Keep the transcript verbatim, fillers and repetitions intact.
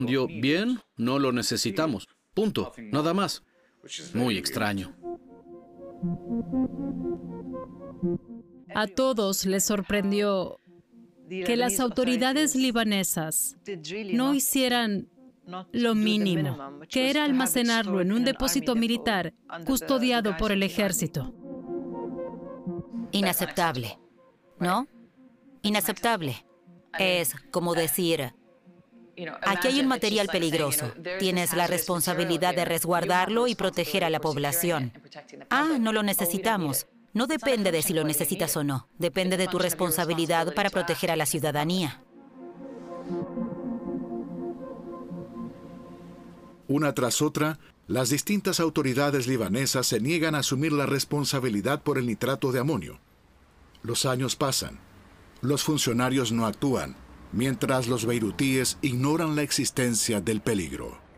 Dio bien, no lo necesitamos. Punto. Nada más. Muy extraño. A todos les sorprendió que las autoridades libanesas no hicieran lo mínimo, que era almacenarlo en un depósito militar custodiado por el ejército. Inaceptable, ¿no? Inaceptable. Es como decir, aquí hay un material peligroso. Tienes la responsabilidad de resguardarlo y proteger a la población. Ah, no lo necesitamos. No depende de si lo necesitas o no. Depende de tu responsabilidad para proteger a la ciudadanía. Una tras otra, las distintas autoridades libanesas se niegan a asumir la responsabilidad por el nitrato de amonio. Los años pasan. Los funcionarios no actúan, mientras los beirutíes ignoran la existencia del peligro.